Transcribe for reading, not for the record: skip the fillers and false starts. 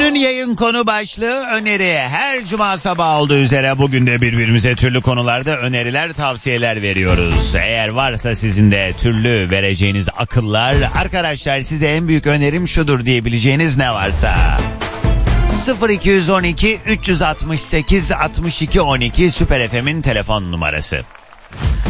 Bugünün yayın konu başlığı öneri. Her cuma sabah olduğu üzere bugün de birbirimize türlü konularda öneriler, tavsiyeler veriyoruz. Eğer varsa sizin de türlü vereceğiniz akıllar, arkadaşlar size en büyük önerim şudur diyebileceğiniz ne varsa. 0212 368 62 12 Süper FM'in telefon numarası.